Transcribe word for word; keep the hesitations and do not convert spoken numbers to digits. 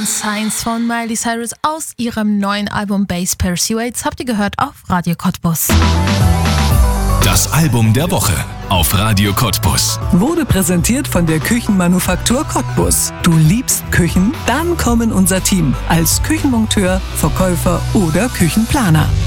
und Science von Miley Cyrus aus ihrem neuen Album Bass Persuades habt ihr gehört auf Radio Cottbus. Das Album der Woche auf Radio Cottbus. Wurde präsentiert von der Küchenmanufaktur Cottbus. Du liebst Küchen? Dann komm in unser Team als Küchenmonteur, Verkäufer oder Küchenplaner.